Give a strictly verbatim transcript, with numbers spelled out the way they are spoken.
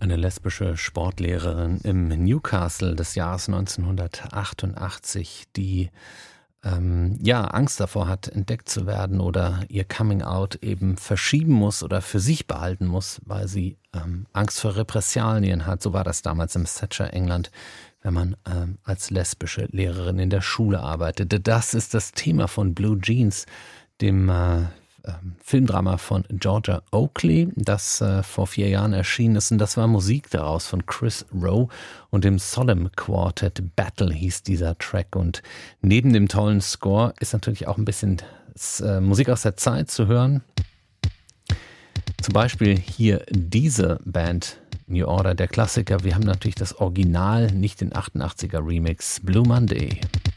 Eine lesbische Sportlehrerin im Newcastle des Jahres neunzehnhundertachtundachtzig, die ähm, ja Angst davor hat, entdeckt zu werden oder ihr Coming-out eben verschieben muss oder für sich behalten muss, weil sie ähm, Angst vor Repressalien hat. So war das damals im Thatcher England, wenn man ähm, als lesbische Lehrerin in der Schule arbeitete. Das ist das Thema von Blue Jeans, dem äh, Filmdrama von Georgia Oakley, das äh, vor vier Jahren erschienen ist. Und das war Musik daraus von Chris Rowe und dem Solemn Quartet. Battle hieß dieser Track. Und neben dem tollen Score ist natürlich auch ein bisschen äh, Musik aus der Zeit zu hören. Zum Beispiel hier diese Band, New Order, der Klassiker. Wir haben natürlich das Original, nicht den achtundachtziger Remix, Blue Monday.